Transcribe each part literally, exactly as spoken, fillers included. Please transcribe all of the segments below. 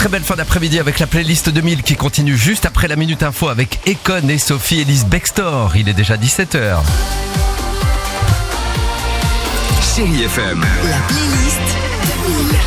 Très belle fin d'après-midi avec la playlist deux mille qui continue juste après la Minute Info avec Econ et Sophie Ellis Bextor. Il est déjà dix-sept heures. Chérie F M. La playlist deux mille.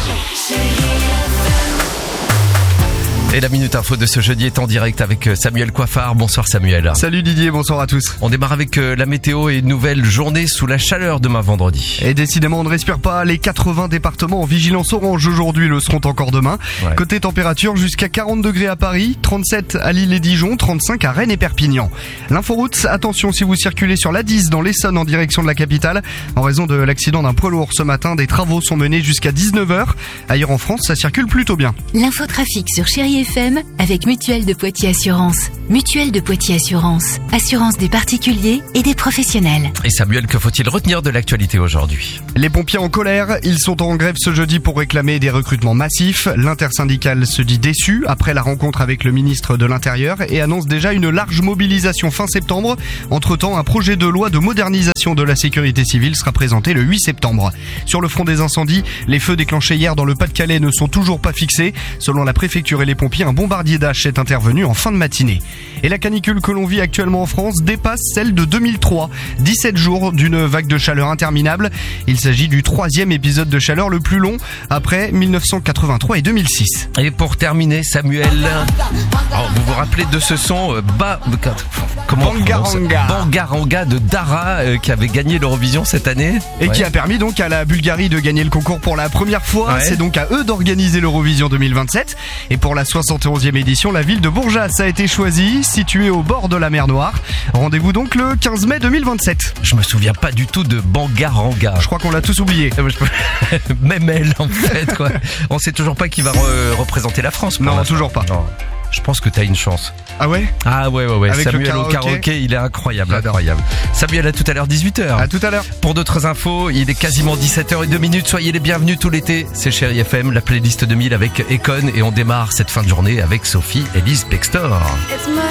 Et la Minute Info de ce jeudi est en direct avec Samuel Coiffard. Bonsoir Samuel. Salut Didier, bonsoir à tous. On démarre avec la météo et une nouvelle journée sous la chaleur demain vendredi. Et décidément on ne respire pas, les quatre-vingts départements en vigilance orange aujourd'hui le seront encore demain. Ouais. Côté température, jusqu'à quarante degrés à Paris, trente-sept à Lille et Dijon, trente-cinq à Rennes et Perpignan. L'inforoute, attention si vous circulez sur l'A dix dans l'Essonne en direction de la capitale. En raison de l'accident d'un poids lourd ce matin, des travaux sont menés jusqu'à dix-neuf heures. Ailleurs en France, ça circule plutôt bien. L'infotrafic sur Chérie F M avec Mutuelle de Poitiers Assurance. Mutuelle de Poitiers Assurance. Assurance des particuliers et des professionnels. Et Samuel, que faut-il retenir de l'actualité aujourd'hui ? Les pompiers en colère, ils sont en grève ce jeudi pour réclamer des recrutements massifs. L'intersyndicale se dit déçu après la rencontre avec le ministre de l'Intérieur et annonce déjà une large mobilisation fin septembre. Entre-temps, un projet de loi de modernisation de la sécurité civile sera présenté le huit septembre. Sur le front des incendies, les feux déclenchés hier dans le Pas-de-Calais ne sont toujours pas fixés. Selon la préfecture et les pompiers, un bombardier d'H est intervenu en fin de matinée. Et la canicule que l'on vit actuellement en France dépasse celle de deux mille trois. dix-sept jours d'une vague de chaleur interminable. Il s'agit du troisième épisode de chaleur le plus long après mille neuf cent quatre-vingt-trois et deux mille six. Et pour terminer, Samuel, alors, vous vous rappelez de ce son euh, ba... Comment Bangaranga. Bangaranga de Dara euh, qui avait gagné l'Eurovision cette année et ouais. qui a permis donc à la Bulgarie de gagner le concours pour la première fois. Ouais. C'est donc à eux d'organiser l'Eurovision deux mille vingt-sept. Et pour la soixante et onzième édition, la ville de Bourgas a été choisie, située au bord de la mer Noire. Rendez-vous donc le quinze mai deux mille vingt-sept. Je me souviens pas du tout de Bangaranga. Je crois qu'on l'a tous oublié. Même elle en fait quoi. On sait toujours pas qui va re- représenter la France. Non, toujours pas. Non. Je pense que t'as une chance. Ah ouais? Ah ouais, ouais, ouais. Avec Samuel le au karaoké, il est incroyable, J'adore. incroyable. Samuel, à tout à l'heure, dix-huit heures. À tout à l'heure. Pour d'autres infos, il est quasiment dix-sept heures zéro deux. Soyez les bienvenus tout l'été. C'est Chérie F M, la playlist deux mille avec Econ. Et on démarre cette fin de journée avec Sophie Ellis Bextor.